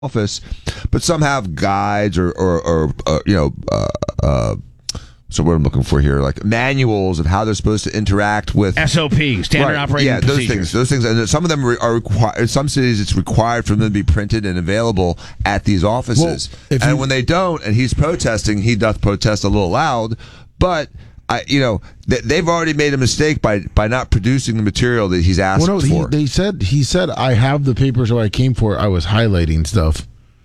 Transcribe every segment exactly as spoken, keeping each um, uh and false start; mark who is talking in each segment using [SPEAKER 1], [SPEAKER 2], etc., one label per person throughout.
[SPEAKER 1] office, but some have guides or, or, or uh, you know, uh, uh, so what I'm looking for here, like manuals of how they're supposed to interact with
[SPEAKER 2] S O P, standard
[SPEAKER 1] right,
[SPEAKER 2] operating
[SPEAKER 1] yeah,
[SPEAKER 2] procedures.
[SPEAKER 1] those things, those things, and some of them are required. In some cities, it's required for them to be printed and available at these offices. Well, and you, when they don't, and he's protesting, he doth protest a little loud, but. I, you know, they've already made a mistake by, by not producing the material that he's asked
[SPEAKER 3] well, no,
[SPEAKER 1] for.
[SPEAKER 3] He, they said he said I have the papers where I came for. I was highlighting stuff.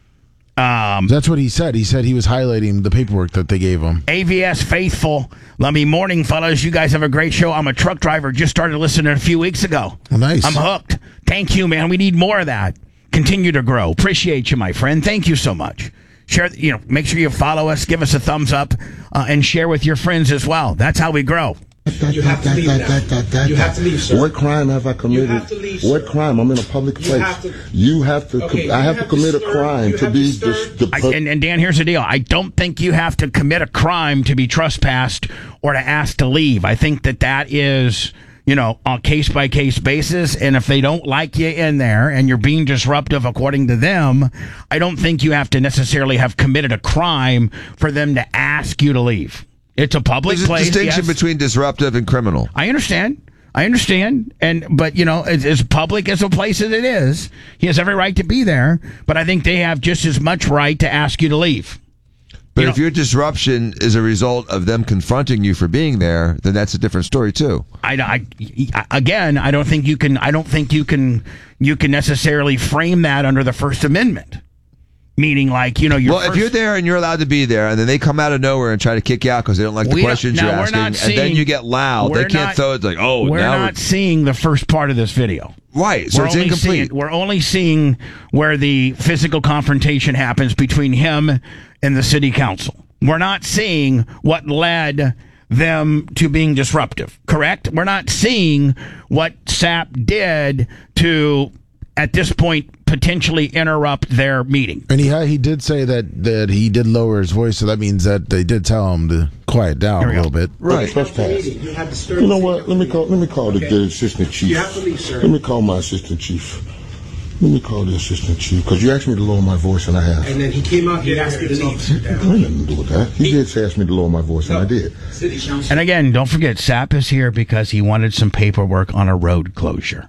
[SPEAKER 2] Um,
[SPEAKER 3] That's what he said. He said he was highlighting the paperwork that they gave him.
[SPEAKER 2] A V S faithful, let me morning, fellas. You guys have a great show. I'm a truck driver. Just started listening a few weeks ago.
[SPEAKER 3] Well, nice.
[SPEAKER 2] I'm hooked. Thank you, man. We need more of that. Continue to grow. Appreciate you, my friend. Thank you so much. Share, you know, make sure you follow us, give us a thumbs up, uh, and share with your friends as well. That's how we grow.
[SPEAKER 4] You have to leave now. You have to leave, sir.
[SPEAKER 5] What crime have I committed?
[SPEAKER 4] You have to leave, sir.
[SPEAKER 5] What crime? I'm in a public place.
[SPEAKER 4] You have to.
[SPEAKER 5] You have to.
[SPEAKER 4] Okay,
[SPEAKER 5] I have
[SPEAKER 4] you
[SPEAKER 5] to commit a
[SPEAKER 4] stir-
[SPEAKER 5] crime
[SPEAKER 4] you
[SPEAKER 5] to
[SPEAKER 4] have
[SPEAKER 5] be
[SPEAKER 4] to
[SPEAKER 5] the.
[SPEAKER 4] stir-
[SPEAKER 5] the
[SPEAKER 2] I, and, and Dan, here's the deal. I don't think you have to commit a crime to be trespassed or to ask to leave. I think that that is, you know, on a case-by-case basis, and if they don't like you in there and you're being disruptive according to them, I don't think you have to necessarily have committed a crime for them to ask you to leave. It's a public
[SPEAKER 1] There's a
[SPEAKER 2] place.
[SPEAKER 1] distinction
[SPEAKER 2] yes.
[SPEAKER 1] between disruptive and criminal.
[SPEAKER 2] I understand. I understand. And but, you know, as, as public as a place as it is, he has every right to be there, but I think they have just as much right to ask you to leave.
[SPEAKER 1] But
[SPEAKER 2] You
[SPEAKER 1] if
[SPEAKER 2] know-
[SPEAKER 1] your disruption is a result of them confronting you for being there, then that's a different story too.
[SPEAKER 2] I, I, again, I don't think you can. I don't think you can. You can necessarily frame that under the First Amendment, meaning like you know. Your
[SPEAKER 1] Well,
[SPEAKER 2] first,
[SPEAKER 1] if you're there and you're allowed to be there, and then they come out of nowhere and try to kick you out because they don't like the
[SPEAKER 2] We don't-
[SPEAKER 1] questions
[SPEAKER 2] now,
[SPEAKER 1] you're
[SPEAKER 2] we're
[SPEAKER 1] asking,
[SPEAKER 2] not
[SPEAKER 1] and
[SPEAKER 2] seeing-
[SPEAKER 1] then you get loud,
[SPEAKER 2] we're
[SPEAKER 1] they can't
[SPEAKER 2] not-
[SPEAKER 1] throw it like, oh,
[SPEAKER 2] we're
[SPEAKER 1] now
[SPEAKER 2] not seeing the first part of this video.
[SPEAKER 1] right. So
[SPEAKER 2] we're
[SPEAKER 1] it's
[SPEAKER 2] only
[SPEAKER 1] incomplete.
[SPEAKER 2] Seeing, we're only seeing where the physical confrontation happens between him and the city council. We're not seeing what led them to being disruptive, correct? We're not seeing what S A P did to, at this point, potentially interrupt their meeting.
[SPEAKER 3] And he had, he did say that, that he did lower his voice, so that means that they did tell him to quiet down a
[SPEAKER 2] we
[SPEAKER 3] little
[SPEAKER 2] go.
[SPEAKER 3] bit.
[SPEAKER 5] right. Trespass.
[SPEAKER 4] You have to stir.
[SPEAKER 5] You know what? Let me call. Let me call the,
[SPEAKER 4] Okay.
[SPEAKER 5] the assistant chief.
[SPEAKER 4] You have to leave, sir.
[SPEAKER 5] Let me call my assistant chief. Let me call the assistant chief because you asked me to lower my voice and I have.
[SPEAKER 4] And then he came out here and asked you to leave.
[SPEAKER 5] It had nothing to do with that. He did say ask me to lower my voice and I did.
[SPEAKER 4] City council.
[SPEAKER 2] And again, don't forget, S A P is here because he wanted some paperwork on a road closure.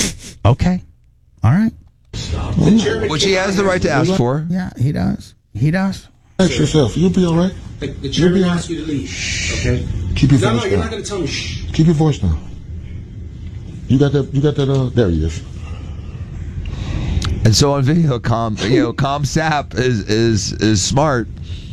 [SPEAKER 2] Okay. All right.
[SPEAKER 4] The chairman
[SPEAKER 1] Which he
[SPEAKER 4] came
[SPEAKER 1] has
[SPEAKER 4] out
[SPEAKER 1] the
[SPEAKER 4] here-
[SPEAKER 1] right to ask for.
[SPEAKER 2] Yeah, he does. He does.
[SPEAKER 5] Ask yourself. You'll be all right.
[SPEAKER 4] The, the chairman asked you to leave. Okay.
[SPEAKER 5] Keep your
[SPEAKER 4] No,
[SPEAKER 5] voice
[SPEAKER 4] no, you're
[SPEAKER 5] down.
[SPEAKER 4] not going to tell me. Shh.
[SPEAKER 5] Keep your voice down. You got that? You got that? Uh, there he is.
[SPEAKER 1] And so on video, com you know, com S A P is is is smart.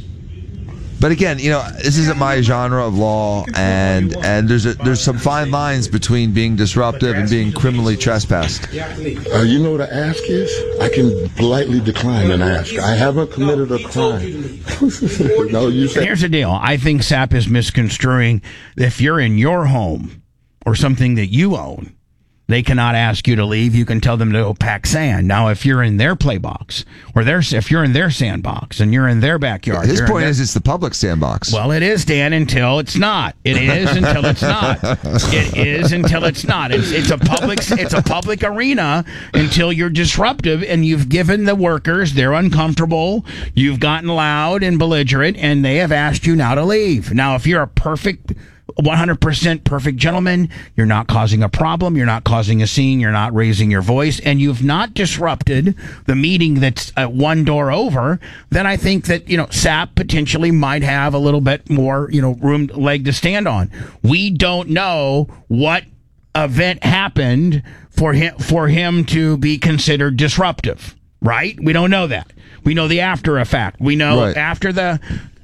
[SPEAKER 1] But again, you know, this isn't my genre of law, and and there's a, there's some fine lines between being disruptive and being criminally trespassed.
[SPEAKER 4] You have to leave.
[SPEAKER 5] Uh, you know what an ask is? I can politely decline an ask. I haven't committed
[SPEAKER 4] No,
[SPEAKER 5] a
[SPEAKER 4] he told you to
[SPEAKER 5] crime.
[SPEAKER 4] leave.
[SPEAKER 5] No, you said.
[SPEAKER 2] Here's the deal. I think S A P is misconstruing if you're in your home or something that you own, they cannot ask you to leave. You can tell them to go pack sand. Now, if you're in their play box or their, if you're in their sandbox and you're in their backyard,
[SPEAKER 1] His
[SPEAKER 2] you're in
[SPEAKER 1] point
[SPEAKER 2] their-
[SPEAKER 1] is it's the public sandbox.
[SPEAKER 2] well, it is, Dan, until it's not. It is until it's not. It is until it's not. It's, it's a public. It's a public arena until you're disruptive and you've given the workers. They're uncomfortable. You've gotten loud and belligerent, and they have asked you now to leave. Now, if you're a perfect, one hundred percent perfect gentleman, you're not causing a problem. You're not causing a scene. You're not raising your voice, and you've not disrupted the meeting that's uh, one door over. Then I think that you know S A P potentially might have a little bit more you know room leg to stand on. We don't know what event happened for him for him to be considered disruptive. Right? We don't know that. We know the after effect. We know
[SPEAKER 1] Right.
[SPEAKER 2] after the.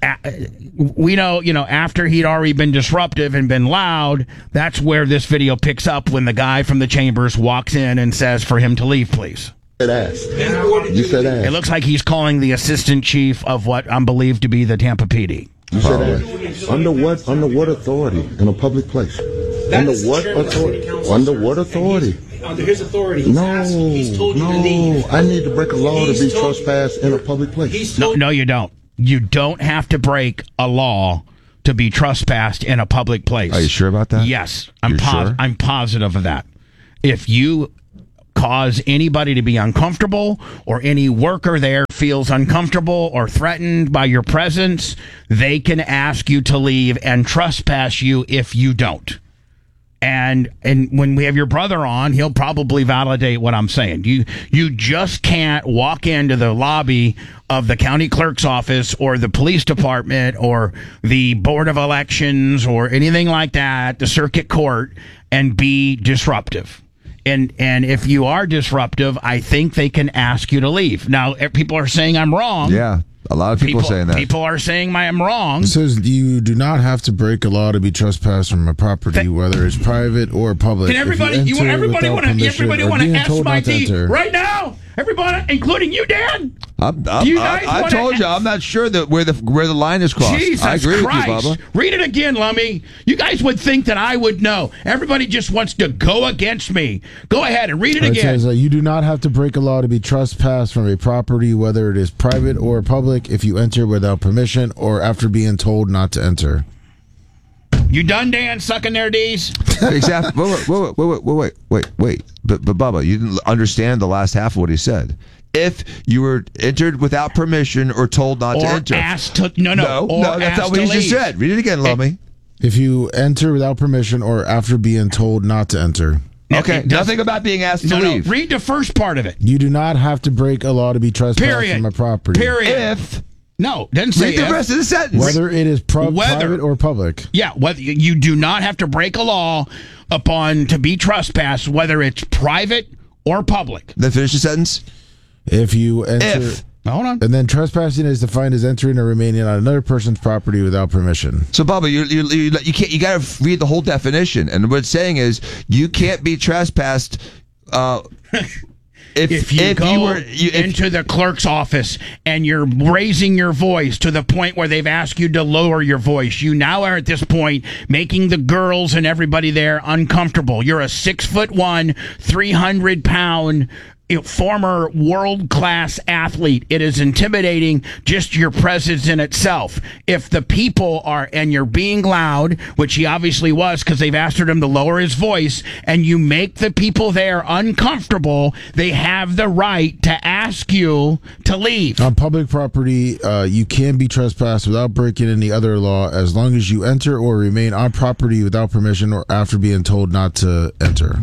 [SPEAKER 2] We know, you know, after he'd already been disruptive and been loud, that's where this video picks up when the guy from the chambers walks in and says for him to leave, please.
[SPEAKER 5] You said ask.
[SPEAKER 4] Been ordered
[SPEAKER 5] You
[SPEAKER 4] to
[SPEAKER 5] said
[SPEAKER 4] leave.
[SPEAKER 2] It
[SPEAKER 5] ask.
[SPEAKER 2] looks like he's calling the assistant chief of what I'm believed to be the Tampa P D.
[SPEAKER 5] You said ask. Under what? Under what authority? In a public place?
[SPEAKER 4] That
[SPEAKER 5] Under
[SPEAKER 4] is the
[SPEAKER 5] what
[SPEAKER 4] chairman of the city
[SPEAKER 5] authority?
[SPEAKER 4] council,
[SPEAKER 5] Under
[SPEAKER 4] sir.
[SPEAKER 5] what
[SPEAKER 4] And
[SPEAKER 5] authority?
[SPEAKER 4] he's- Under his authority. He's
[SPEAKER 5] No,
[SPEAKER 4] asked you. He's told you to
[SPEAKER 5] no.
[SPEAKER 4] leave.
[SPEAKER 5] I need to break a law to
[SPEAKER 4] He's
[SPEAKER 5] be
[SPEAKER 4] told-
[SPEAKER 5] trespassed in a public place.
[SPEAKER 4] He's
[SPEAKER 2] No,
[SPEAKER 4] told
[SPEAKER 2] no, you don't. You don't have to break a law to be trespassed in a public place.
[SPEAKER 1] Are you sure about that?
[SPEAKER 2] Yes, I'm
[SPEAKER 1] You're
[SPEAKER 2] pos-
[SPEAKER 1] sure?
[SPEAKER 2] I'm positive of that. If you cause anybody to be uncomfortable, or any worker there feels uncomfortable or threatened by your presence, they can ask you to leave and trespass you if you don't. And and when we have your brother on, he'll probably validate what I'm saying. You you just can't walk into the lobby of the county clerk's office or the police department or the board of elections or anything like that, the circuit court, and be disruptive. And and if you are disruptive, I think they can ask you to leave. Now, people are saying I'm wrong.
[SPEAKER 1] Yeah. A lot of people,
[SPEAKER 2] people
[SPEAKER 1] saying that.
[SPEAKER 2] People are saying I'm wrong.
[SPEAKER 3] It says you do not have to break a law to be trespassed from a property,
[SPEAKER 2] Th-
[SPEAKER 3] whether it's private or public.
[SPEAKER 2] Can everybody? You, you everybody want to? Everybody want to ask my D right now? Everybody, including you, Dan.
[SPEAKER 1] I'm, I'm,
[SPEAKER 2] Do you
[SPEAKER 1] I,
[SPEAKER 2] guys
[SPEAKER 1] I
[SPEAKER 2] wanna
[SPEAKER 1] told
[SPEAKER 2] a-
[SPEAKER 1] you, I'm not sure that where the where the line is crossed.
[SPEAKER 2] Jesus
[SPEAKER 1] I agree
[SPEAKER 2] Christ.
[SPEAKER 1] with you, Bubba.
[SPEAKER 2] Read it again, Lummy. You guys would think that I would know. Everybody just wants to go against me. Go ahead and read it
[SPEAKER 3] It
[SPEAKER 2] again.
[SPEAKER 3] says uh, you do not have to break a law to be trespassed from a property, whether it is private or public, if you enter without permission or after being told not to enter.
[SPEAKER 2] You done, Dan, sucking their D's?
[SPEAKER 1] Exactly. Wait, wait, wait, wait, wait, wait, wait, wait. But, but Bubba, you didn't understand the last half of what he said. If you were entered without permission or told not
[SPEAKER 2] or
[SPEAKER 1] to enter.
[SPEAKER 2] asked to, no, no,
[SPEAKER 1] No,
[SPEAKER 2] or
[SPEAKER 1] no, that's
[SPEAKER 2] asked
[SPEAKER 1] not what
[SPEAKER 2] to
[SPEAKER 1] he just
[SPEAKER 2] leave.
[SPEAKER 1] said. Read it again, Lummy.
[SPEAKER 3] If you enter without permission or after being told not to enter.
[SPEAKER 2] No,
[SPEAKER 1] Okay,
[SPEAKER 2] it doesn't-
[SPEAKER 1] nothing about being asked to
[SPEAKER 2] No, no,
[SPEAKER 1] leave.
[SPEAKER 2] read the first part of it.
[SPEAKER 3] You do not have to break a law to be trespassed
[SPEAKER 2] Period.
[SPEAKER 3] from a property.
[SPEAKER 2] Period.
[SPEAKER 1] If
[SPEAKER 2] No, doesn't say
[SPEAKER 1] read the
[SPEAKER 2] if.
[SPEAKER 1] rest of the sentence.
[SPEAKER 3] Whether it is pro-
[SPEAKER 2] Whether-
[SPEAKER 3] private or public.
[SPEAKER 2] Yeah, whether you do not have to break a law upon to be trespassed, whether it's private or public.
[SPEAKER 1] Then finish the sentence.
[SPEAKER 3] If you enter.
[SPEAKER 1] If.
[SPEAKER 2] Hold on.
[SPEAKER 3] And then trespassing is defined as entering or remaining on another person's property without permission.
[SPEAKER 1] So, Bubba, you you you, you can't you got to read the whole definition. And what it's saying is you can't be trespassed. Uh, If,
[SPEAKER 2] If you
[SPEAKER 1] if
[SPEAKER 2] go
[SPEAKER 1] you were you, if,
[SPEAKER 2] into the clerk's office and you're raising your voice to the point where they've asked you to lower your voice, you now are at this point making the girls and everybody there uncomfortable. You're a six foot one, three hundred pound former world-class athlete. It is intimidating just your presence in itself. If the people are, and you're being loud, which he obviously was because they've asked him to lower his voice, and you make the people there uncomfortable, they have the right to ask you to leave.
[SPEAKER 3] On public property, uh, you can be trespassed without breaking any other law as long as you enter or remain on property without permission or after being told not to enter.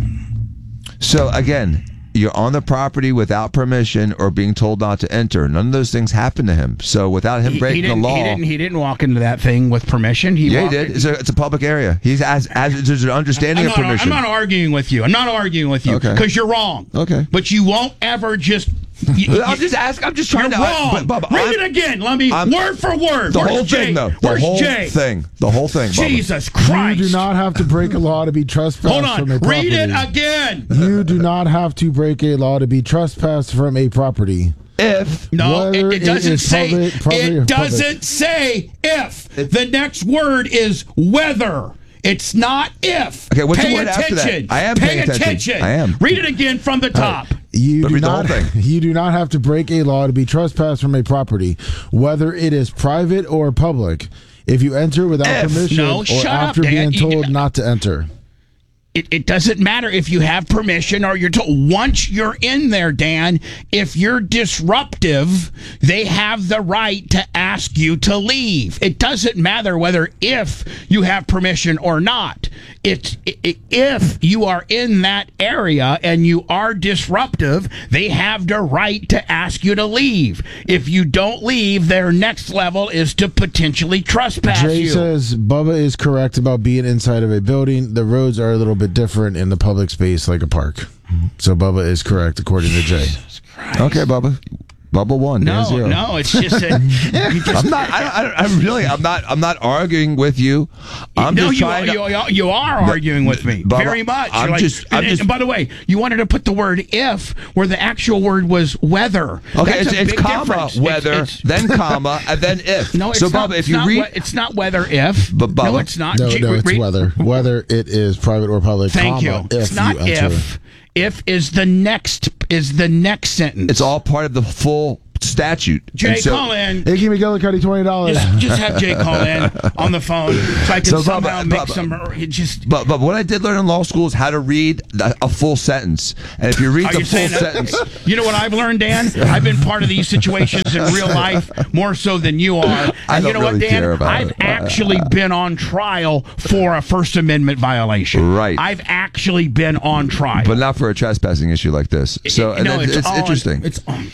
[SPEAKER 1] So again, you're on the property without permission or being told not to enter. None of those things happened to him. So without him
[SPEAKER 2] He- he
[SPEAKER 1] breaking the
[SPEAKER 2] didn't-
[SPEAKER 1] law,
[SPEAKER 2] He didn't, he didn't walk into that thing with permission. He
[SPEAKER 1] yeah, he
[SPEAKER 2] walked
[SPEAKER 1] did.
[SPEAKER 2] in-
[SPEAKER 1] It's a, it's a public area. He's as as there's an understanding
[SPEAKER 2] I'm
[SPEAKER 1] of
[SPEAKER 2] not,
[SPEAKER 1] permission.
[SPEAKER 2] I'm not arguing with you. I'm not arguing with you
[SPEAKER 1] Okay.
[SPEAKER 2] because you're wrong.
[SPEAKER 1] Okay.
[SPEAKER 2] But you won't ever just. You,
[SPEAKER 1] I'm just asking. I'm just trying
[SPEAKER 2] you're
[SPEAKER 1] to.
[SPEAKER 2] wrong.
[SPEAKER 1] But, Bubba,
[SPEAKER 2] Read
[SPEAKER 1] I'm-
[SPEAKER 2] it again, Lumby.
[SPEAKER 1] I'm-
[SPEAKER 2] Word for word.
[SPEAKER 1] The
[SPEAKER 2] Where's
[SPEAKER 1] whole
[SPEAKER 2] Jay?
[SPEAKER 1] thing, though. The
[SPEAKER 2] Where's
[SPEAKER 1] whole
[SPEAKER 2] Jay?
[SPEAKER 1] thing. The whole thing. Bubba.
[SPEAKER 2] Jesus Christ.
[SPEAKER 3] You do not have to break a law to be trespassed
[SPEAKER 2] Hold
[SPEAKER 3] from a
[SPEAKER 2] on.
[SPEAKER 3] property.
[SPEAKER 2] Read it again.
[SPEAKER 3] You do not have to break a law to be trespassed from a property.
[SPEAKER 1] If
[SPEAKER 2] No, it,
[SPEAKER 3] Whether
[SPEAKER 2] it
[SPEAKER 3] it
[SPEAKER 2] doesn't
[SPEAKER 3] is
[SPEAKER 2] say.
[SPEAKER 3] public- public or
[SPEAKER 2] it
[SPEAKER 3] public.
[SPEAKER 2] doesn't say if. The next word is whether. It's not if.
[SPEAKER 1] Okay, what's the
[SPEAKER 2] Pay
[SPEAKER 1] word after that?
[SPEAKER 2] attention.
[SPEAKER 1] I am
[SPEAKER 2] Pay
[SPEAKER 1] paying attention. I am.
[SPEAKER 2] Read it again from the top.
[SPEAKER 3] You
[SPEAKER 1] But
[SPEAKER 3] do
[SPEAKER 1] read the whole
[SPEAKER 3] not.
[SPEAKER 1] thing.
[SPEAKER 3] You do not have to break a law to be trespassed from a property, whether it is private or public. If you enter without
[SPEAKER 1] If.
[SPEAKER 3] permission
[SPEAKER 2] No,
[SPEAKER 3] or
[SPEAKER 2] shut up,
[SPEAKER 3] after
[SPEAKER 2] Dan.
[SPEAKER 3] being
[SPEAKER 2] You-
[SPEAKER 3] told not to enter.
[SPEAKER 2] It, it doesn't matter if you have permission or you're told. Once you're in there, Dan, if you're disruptive, they have the right to ask you to leave. It doesn't matter whether if you have permission or not. It's i- i- if you are in that area and you are disruptive, they have the right to ask you to leave. If you don't leave, their next level is to potentially trespass
[SPEAKER 3] Jay
[SPEAKER 2] you.
[SPEAKER 3] says Bubba is correct about being inside of a building. The roads are a little bit different in the public space, like a park. So Bubba is correct according to Jay.
[SPEAKER 1] okay, Bubba. Bubba one. Dan
[SPEAKER 2] no,
[SPEAKER 1] zero.
[SPEAKER 2] no, it's just that you just
[SPEAKER 1] I'm not. I, I, I'm really. I'm not. I'm not arguing with you. I'm
[SPEAKER 2] no,
[SPEAKER 1] just
[SPEAKER 2] you,
[SPEAKER 1] trying. to,
[SPEAKER 2] you, you are arguing with me
[SPEAKER 1] Bubba,
[SPEAKER 2] very much.
[SPEAKER 1] I'm
[SPEAKER 2] You're like-
[SPEAKER 1] just- I'm
[SPEAKER 2] and,
[SPEAKER 1] just-
[SPEAKER 2] and by the way, you wanted to put the word "if" where the actual word was "whether."
[SPEAKER 1] Okay,
[SPEAKER 2] That's
[SPEAKER 1] it's,
[SPEAKER 2] a
[SPEAKER 1] it's
[SPEAKER 2] big
[SPEAKER 1] comma,
[SPEAKER 2] difference.
[SPEAKER 1] whether,
[SPEAKER 2] It's- it's-
[SPEAKER 1] then comma, and then if.
[SPEAKER 2] no, it's
[SPEAKER 1] so,
[SPEAKER 2] not.
[SPEAKER 1] Bubba,
[SPEAKER 2] it's
[SPEAKER 1] if you
[SPEAKER 2] not
[SPEAKER 1] read,
[SPEAKER 2] we- it's not whether if.
[SPEAKER 1] But,
[SPEAKER 2] no,
[SPEAKER 1] Bubba-
[SPEAKER 2] it's not.
[SPEAKER 3] No,
[SPEAKER 2] Gee,
[SPEAKER 3] no, it's
[SPEAKER 2] read-
[SPEAKER 3] whether. Whether it is private or public.
[SPEAKER 2] Thank
[SPEAKER 3] comma,
[SPEAKER 2] you.
[SPEAKER 3] If
[SPEAKER 2] It's not
[SPEAKER 3] you enter.
[SPEAKER 2] if. If is the next is the next sentence.
[SPEAKER 1] it's all part of the full statute.
[SPEAKER 2] Jay,
[SPEAKER 1] And so,
[SPEAKER 2] call in.
[SPEAKER 3] Hey, give me Gillicuddy Cuddy twenty dollars.
[SPEAKER 2] Just, just have Jay call in on the phone so I can
[SPEAKER 1] So,
[SPEAKER 2] somehow
[SPEAKER 1] but-
[SPEAKER 2] make
[SPEAKER 1] but-
[SPEAKER 2] some. It just.
[SPEAKER 1] But but what I did learn in law school is how to read the, a full sentence. And if you read
[SPEAKER 2] Are
[SPEAKER 1] the
[SPEAKER 2] you
[SPEAKER 1] full
[SPEAKER 2] saying that?
[SPEAKER 1] sentence,
[SPEAKER 2] You know what I've learned, Dan? I've been part of these situations in real life more so than you are. And
[SPEAKER 1] I don't
[SPEAKER 2] you know what,
[SPEAKER 1] really
[SPEAKER 2] Dan?
[SPEAKER 1] care about
[SPEAKER 2] I've
[SPEAKER 1] it.
[SPEAKER 2] actually been on trial for a First Amendment violation.
[SPEAKER 1] Right.
[SPEAKER 2] I've actually been on trial.
[SPEAKER 1] but not for a trespassing issue like this. So and
[SPEAKER 2] no,
[SPEAKER 1] it's, it's
[SPEAKER 2] on-
[SPEAKER 1] interesting.
[SPEAKER 2] It's on.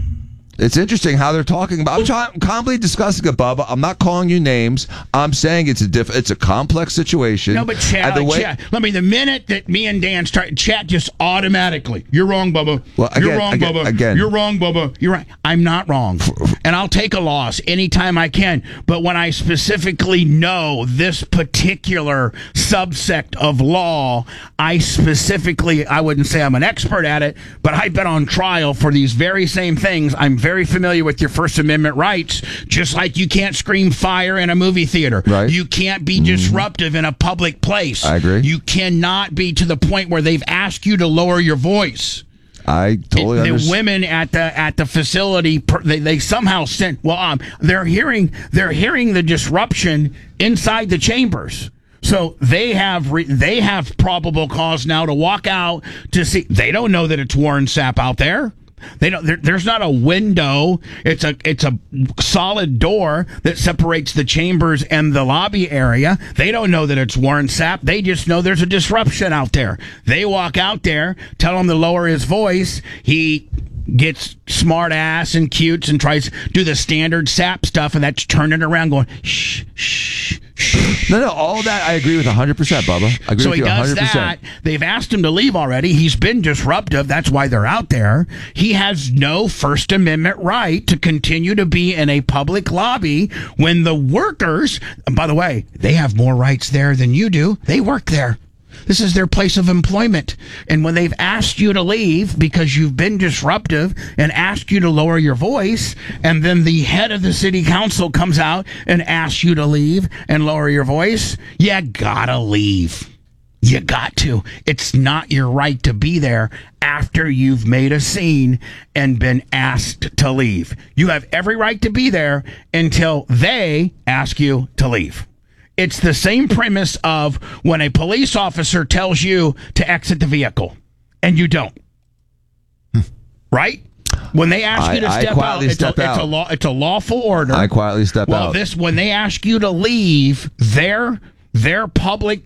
[SPEAKER 1] It's interesting how they're talking about. I'm trying, calmly discussing it, Bubba. I'm not calling you names. I'm saying it's a diff, it's a complex situation.
[SPEAKER 2] No, but chat,
[SPEAKER 1] And the way-
[SPEAKER 2] chat. Let me. The minute that me and Dan start, chat just automatically. You're wrong, Bubba.
[SPEAKER 1] Well,
[SPEAKER 2] You're
[SPEAKER 1] again-
[SPEAKER 2] wrong,
[SPEAKER 1] again-
[SPEAKER 2] Bubba.
[SPEAKER 1] again.
[SPEAKER 2] You're wrong, Bubba. You're right. I'm not wrong, and I'll take a loss anytime I can. But when I specifically know this particular subsect of law, I specifically, I wouldn't say I'm an expert at it, but I've been on trial for these very same things. I'm very familiar with your First Amendment rights, just like you can't scream fire in a movie theater.
[SPEAKER 1] Right.
[SPEAKER 2] You can't be disruptive in a public place.
[SPEAKER 1] I agree.
[SPEAKER 2] You cannot be to the point where they've asked you to lower your voice.
[SPEAKER 1] I totally
[SPEAKER 2] It- the
[SPEAKER 1] understand.
[SPEAKER 2] women at the at the facility, per- they, they somehow sent. Well, um, they're hearing they're hearing the disruption inside the chambers. So they have re- they have probable cause now to walk out to see. They don't know that it's Warren Sapp out there. They don't. There, there's not a window. It's a it's a solid door that separates the chambers and the lobby area. They don't know that it's Warren Sapp. They just know there's a disruption out there. They walk out there, tell him to lower his voice. He gets smart ass and cutes and tries to do the standard Sapp stuff, and that's turning around, going shh shh shh.
[SPEAKER 1] No, no, all that I agree with one hundred percent, Bubba. I agree
[SPEAKER 2] So
[SPEAKER 1] with
[SPEAKER 2] he
[SPEAKER 1] you
[SPEAKER 2] does
[SPEAKER 1] one hundred percent.
[SPEAKER 2] that. They've asked him to leave already. He's been disruptive. That's why they're out there. He has no First Amendment right to continue to be in a public lobby when the workers, and by the way, they have more rights there than you do. They work there. This is their place of employment. And when they've asked you to leave because you've been disruptive and asked you to lower your voice, and then the head of the city council comes out and asks you to leave and lower your voice, you gotta leave. You got to. It's not your right to be there after you've made a scene and been asked to leave. You have every right to be there until they ask you to leave. It's the same premise of when a police officer tells you to exit the vehicle and you don't. Right? When they ask
[SPEAKER 1] I-
[SPEAKER 2] you to
[SPEAKER 1] I
[SPEAKER 2] step out,
[SPEAKER 1] quietly
[SPEAKER 2] it's,
[SPEAKER 1] step
[SPEAKER 2] a, it's a
[SPEAKER 1] out.
[SPEAKER 2] law. It's a lawful order.
[SPEAKER 1] I quietly step
[SPEAKER 2] well,
[SPEAKER 1] out.
[SPEAKER 2] this when they ask you to leave their their public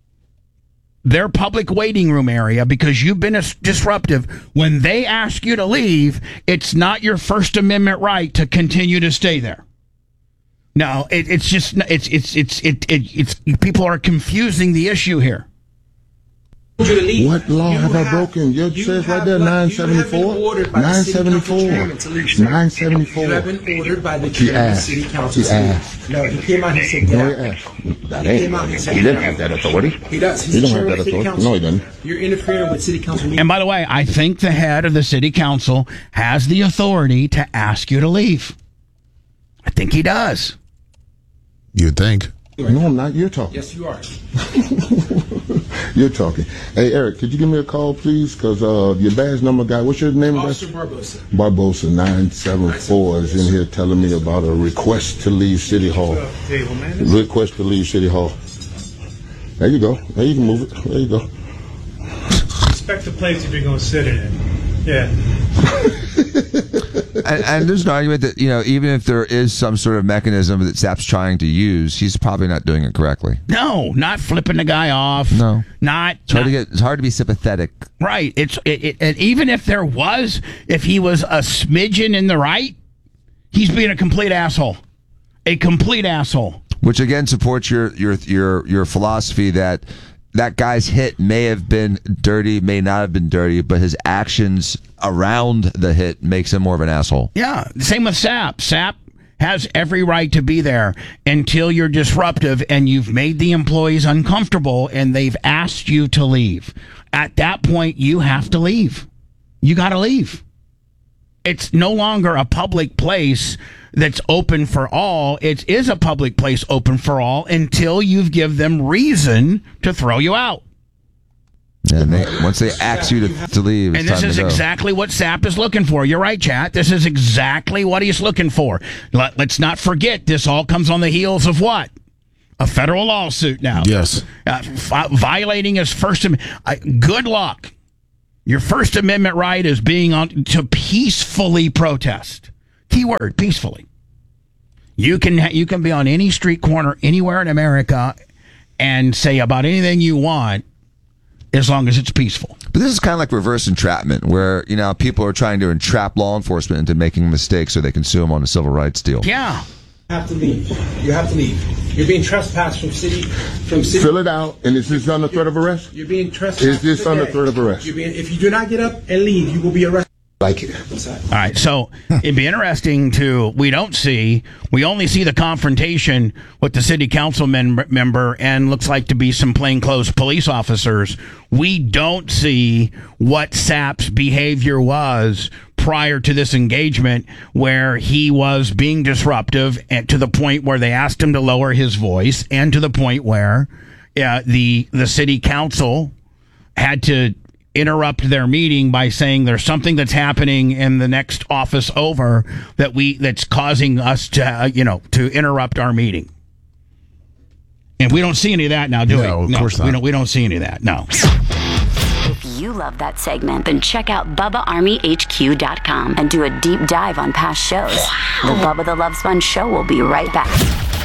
[SPEAKER 2] their public waiting room area because you've been as- disruptive. When they ask you to leave, it's not your First Amendment right to continue to stay there. No, it, it's just it's it's it's it, it it's people are confusing the issue here.
[SPEAKER 4] You to leave.
[SPEAKER 5] What law
[SPEAKER 4] You
[SPEAKER 5] have I broken? It
[SPEAKER 4] you
[SPEAKER 5] says right
[SPEAKER 4] have
[SPEAKER 5] there,
[SPEAKER 4] what-
[SPEAKER 5] nine
[SPEAKER 4] you have been
[SPEAKER 5] seventy-four.
[SPEAKER 4] ordered by the
[SPEAKER 5] nine
[SPEAKER 4] city council
[SPEAKER 5] seventy-four.
[SPEAKER 4] chairman to leave, sir.
[SPEAKER 5] nine seventy-four.
[SPEAKER 4] You have been ordered by the
[SPEAKER 5] He
[SPEAKER 4] chairman of the
[SPEAKER 5] asked.
[SPEAKER 4] city council.
[SPEAKER 5] He
[SPEAKER 4] to leave.
[SPEAKER 5] asked.
[SPEAKER 4] No, he came out and said,
[SPEAKER 5] No,
[SPEAKER 4] get
[SPEAKER 5] he
[SPEAKER 4] out.
[SPEAKER 5] asked. That
[SPEAKER 4] He
[SPEAKER 5] ain't.
[SPEAKER 4] came out and said,
[SPEAKER 5] He
[SPEAKER 4] get
[SPEAKER 5] didn't
[SPEAKER 4] out.
[SPEAKER 5] have that authority.
[SPEAKER 4] He does. He's
[SPEAKER 5] He
[SPEAKER 4] the
[SPEAKER 5] don't have
[SPEAKER 4] chairman
[SPEAKER 5] that
[SPEAKER 4] of the city
[SPEAKER 5] authority.
[SPEAKER 4] council.
[SPEAKER 5] No, he doesn't.
[SPEAKER 4] You're interfering with city council meetings.
[SPEAKER 2] And by the way, I think the head of the city council has the authority to ask you to leave. I think he does.
[SPEAKER 3] You'd think.
[SPEAKER 5] No, I'm not. You're talking.
[SPEAKER 4] Yes, you are.
[SPEAKER 5] You're talking. Hey, Eric, could you give me a call, please? Because uh, your badge number guy, what's your name?
[SPEAKER 4] Officer Barbosa.
[SPEAKER 5] Barbosa nine seven four is in here telling me about a request to leave City Hall. Request to leave City Hall. There you go. There you can move it. There you go.
[SPEAKER 6] Respect the place if you're going to sit in it. Yeah.
[SPEAKER 1] and, and there's an argument that, you know, even if there is some sort of mechanism that Sapp's trying to use, he's probably not doing it correctly.
[SPEAKER 2] No, not flipping the guy off.
[SPEAKER 1] No.
[SPEAKER 2] Not,
[SPEAKER 1] It's hard
[SPEAKER 2] not-
[SPEAKER 1] to get. It's hard to be sympathetic.
[SPEAKER 2] right. It's it, it, and even if there was, if he was a smidgen in the right, he's being a complete asshole. A complete asshole.
[SPEAKER 1] Which again supports your your your your philosophy that that guy's hit may have been dirty, may not have been dirty, but his actions around the hit makes him more of an asshole.
[SPEAKER 2] Yeah. Same with Sapp. Sapp has every right to be there until you're disruptive and you've made the employees uncomfortable and they've asked you to leave. At that point, you have to leave. You got to leave. It's no longer a public place that's open for all. It is a public place open for all until you've given them reason to throw you out.
[SPEAKER 1] And they, once they ask you to, to leave, it's
[SPEAKER 2] And this
[SPEAKER 1] time
[SPEAKER 2] is
[SPEAKER 1] to go.
[SPEAKER 2] exactly what Sapp is looking for. You're right, chat. This is exactly what he's looking for. Let, let's not forget, this all comes on the heels of what? A federal lawsuit now.
[SPEAKER 3] Yes.
[SPEAKER 2] Uh, f- violating his First Amendment. Uh, good luck. Your First Amendment right is being on to peacefully protest. Keyword, peacefully. You can ha- you can be on any street corner anywhere in America and say about anything you want as long as it's peaceful.
[SPEAKER 1] But this is kind of like reverse entrapment, where you know people are trying to entrap law enforcement into making mistakes so they can sue them on a civil rights deal.
[SPEAKER 2] Yeah.
[SPEAKER 4] You have to leave. You have to leave. You're being trespassed from city, from city.
[SPEAKER 5] Fill it out, and is this under threat of arrest?
[SPEAKER 4] You're being trespassed.
[SPEAKER 5] Is this
[SPEAKER 4] today.
[SPEAKER 5] under threat of arrest?
[SPEAKER 4] You're being, if you do not get up and leave, you will be arrested.
[SPEAKER 5] Like it.
[SPEAKER 2] All right, so it'd be interesting to, we don't see, we only see the confrontation with the city council mem- member and looks like to be some plainclothes police officers. We don't see what Sapp's behavior was prior to this engagement, where he was being disruptive and to the point where they asked him to lower his voice, and to the point where uh, the the city council had to interrupt their meeting by saying there's something that's happening in the next office over that we that's causing us to uh, you know to interrupt our meeting. And we don't see any of that now, do
[SPEAKER 3] No,
[SPEAKER 2] we?
[SPEAKER 3] of
[SPEAKER 2] no,
[SPEAKER 3] course not.
[SPEAKER 2] We don't. We don't see any of that. No.
[SPEAKER 7] If you love that segment, then check out Bubba Army H Q dot com and do a deep dive on past shows. The Bubba the Love Sponge Show will be right back.